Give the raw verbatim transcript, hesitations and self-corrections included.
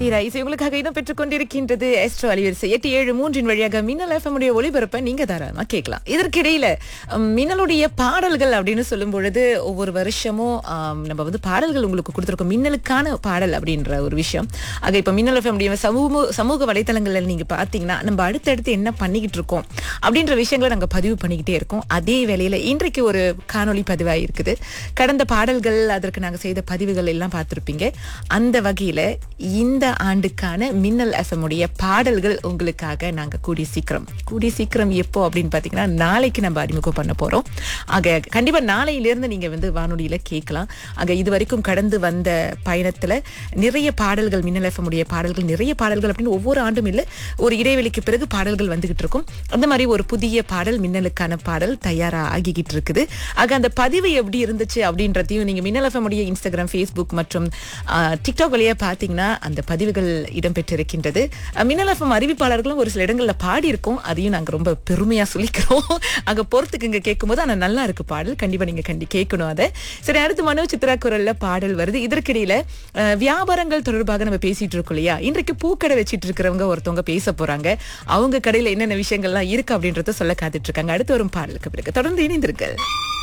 தீரா இசை உங்களுக்காக இடம் பெற்றுக் கொண்டிருக்கின்றது எஸ்ட்ரோ அலிவரிசை எட்டு ஏழு மூன்றின் வழியாக மின்னல் எஃப்எம் உடைய ஒளிபரப்பை நீங்க தாராளமா கேட்கலாம். இதற்கிடையில உம், மின்னலுடைய பாடல்கள் அப்படின்னு சொல்லும் பொழுது ஒவ்வொரு வருஷமும் ஆம், நம்ம வந்து பாடல்கள் உங்களுக்கு கொடுத்துருக்கோம். மின்னலுக்கான பாடல் அப்படின்ற ஒரு விஷயம். ஆக இப்ப மின்னல் எஃப்எம் உடைய சமூக சமூக வலைத்தளங்கள்ல நீங்க பாத்தீங்கன்னா நம்ம அடுத்தடுத்து என்ன பண்ணிக்கிட்டு இருக்கோம் அப்படின்ற விஷயங்களை நாங்க பதிவு பண்ணிக்கிட்டே இருக்கோம். அதே வேளையில இன்றைக்கு ஒரு காணொளி பதிவா இருக்குது. கடந்த பாடல்கள் அதற்கு நாங்க செய்த பதிவுகள் எல்லாம் பார்த்திருப்பீங்க. அந்த வகையில இந்த ஆண்டுக்கான மின்னல் எஃப்எம் உடைய பாடல்கள் உங்களுக்காக நாங்க கூடிய சீக்கிரம் கூடிய சீக்கிரம் எப்போ அப்படின்னு பாத்தீங்கன்னா நாளைக்கு நம்ம அறிமுகம் பண்ண போறோம். ஆக கண்டிப்பா நாளையிலிருந்து நீங்க வந்து வானொலியில கேட்கலாம். ஆக இது வரைக்கும் கடந்து வந்த பயணத்துல நிறைய பாடல்கள், மின்னல் எஃப்எம் உடைய பாடல்கள், நிறைய பாடல்கள் அப்படின்னு ஒவ்வொரு ஆண்டும் இல்ல, ஒரு இடைவெளிக்கு பிறகு பாடல்கள் வந்துகிட்டு இருக்கும். அந்த மாதிரி ஒரு புதிய பாடல், மின்னலுக்கான பாடல் தயாரா ஆகிக்கிட்டு இருக்குது. ஆக அந்த பதிவு எப்படி இருந்துச்சு அப்படின்றதையும் நீங்க மின்னல் எஃப்எம் உடைய இன்ஸ்டாகிராம், ஃபேஸ்புக் மற்றும் ஆஹ், டிக்டாக் வழியா பாத்தீங்கன்னா அந்த பதிவுகள் இடம்பெற்றிருக்கின்றது. அஹ், மின்னல் எஃப்எம் அறிவிப்பாளர்களும் ஒரு சில இடங்கள்ல பாடி இருக்கோம். அதையும் நாங்க ரொம்ப பெருமையா சொல்லிக்கிறோம். அங்க பொறுத்துக்கு இங்க கேட்கும் போது ஆனா நல்லா இருக்கு பாடல். கண்டிப்பா நீங்க கண்டி கேட்கணும் அதை. சரி, அடுத்து மனோ சித்ரா குரல்ல பாடல் வருது. இதற்கிடையில அஹ், வியாபாரங்கள் தொடர்பாக நம்ம பேசிட்டு இருக்கோம் இல்லையா? இன்றைக்கு பூக்கடை வச்சிட்டு இருக்கிறவங்க ஒருத்தவங்க பேச போறாங்க. அவங்க கடையில என்னென்ன விஷயங்கள்லாம் இருக்கு அப்படின்றத சொல்ல காத்துட்டு இருக்காங்க. அடுத்து வரும் பாடலுக்கு பிறகு தொடர்ந்து இணைந்திருங்கள்.